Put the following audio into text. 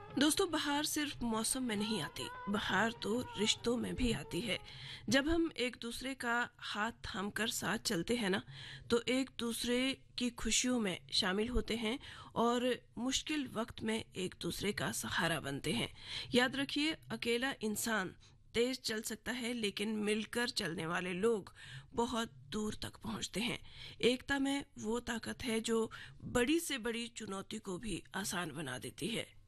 दोस्तों, बहार सिर्फ मौसम में नहीं आती, बहार तो रिश्तों में भी आती है। जब हम एक दूसरे का हाथ थाम कर साथ चलते हैं ना, तो एक दूसरे की खुशियों में शामिल होते हैं और मुश्किल वक्त में एक दूसरे का सहारा बनते हैं। याद रखिए, अकेला इंसान तेज चल सकता है, लेकिन मिलकर चलने वाले लोग बहुत दूर तक पहुंचते हैं। एकता में वो ताकत है जो बड़ी से बड़ी चुनौती को भी आसान बना देती है।